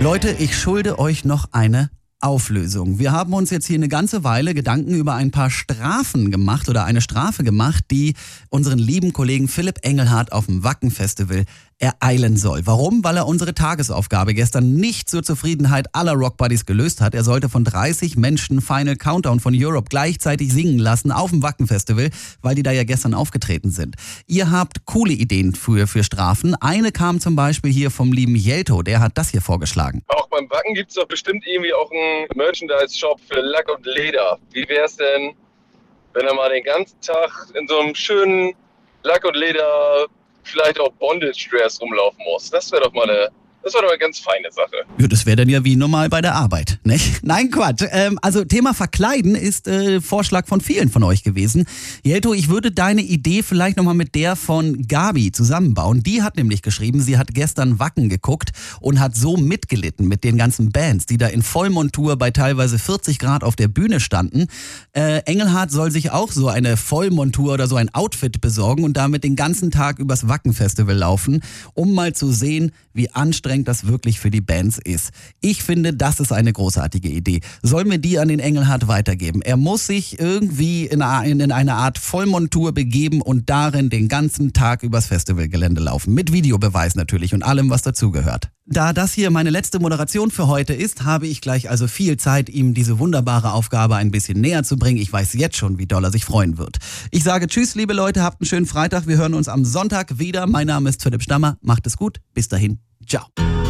Leute, ich schulde euch noch eine Auflösung. Wir haben uns jetzt hier eine ganze Weile Gedanken über ein paar Strafen gemacht oder eine Strafe gemacht, die unseren lieben Kollegen Philipp Engelhardt auf dem Wacken-Festival ereilen soll. Warum? Weil er unsere Tagesaufgabe gestern nicht zur Zufriedenheit aller Rockbuddies gelöst hat. Er sollte von 30 Menschen Final Countdown von Europe gleichzeitig singen lassen auf dem Wacken-Festival, weil die da ja gestern aufgetreten sind. Ihr habt coole Ideen für Strafen. Eine kam zum Beispiel hier vom lieben Jelto, der hat das hier vorgeschlagen. Auch beim Wacken gibt es doch bestimmt irgendwie auch einen Merchandise-Shop für Lack und Leder. Wie wär's denn, wenn er mal den ganzen Tag in so einem schönen Lack und Leder, vielleicht auch Bondage-Dress rumlaufen muss? Das wäre doch mal eine ganz feine Sache. Ja, das wäre dann ja wie normal bei der Arbeit, nicht? Nein, Quatsch. Also Thema Verkleiden ist Vorschlag von vielen von euch gewesen. Jelto, ich würde deine Idee vielleicht nochmal mit der von Gabi zusammenbauen. Die hat nämlich geschrieben, sie hat gestern Wacken geguckt und hat so mitgelitten mit den ganzen Bands, die da in Vollmontur bei teilweise 40 Grad auf der Bühne standen. Engelhardt soll sich auch so eine Vollmontur oder so ein Outfit besorgen und damit den ganzen Tag übers Wacken-Festival laufen, um mal zu sehen, wie anstrengend das wirklich für die Bands ist. Ich finde, das ist eine großartige Idee. Sollen wir die an den Engelhardt weitergeben? Er muss sich irgendwie in eine Art Vollmontur begeben und darin den ganzen Tag übers Festivalgelände laufen. Mit Videobeweis natürlich und allem, was dazugehört. Da das hier meine letzte Moderation für heute ist, habe ich gleich also viel Zeit, ihm diese wunderbare Aufgabe ein bisschen näher zu bringen. Ich weiß jetzt schon, wie doll er sich freuen wird. Ich sage tschüss, liebe Leute, habt einen schönen Freitag. Wir hören uns am Sonntag wieder. Mein Name ist Philipp Stammer. Macht es gut. Bis dahin. Ciao.